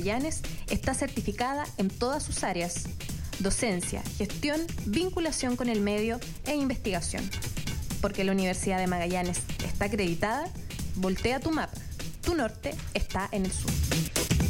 Magallanes está certificada en todas sus áreas: docencia, gestión, vinculación con el medio e investigación. Porque la Universidad de Magallanes está acreditada, voltea tu mapa. Tu norte está en el sur.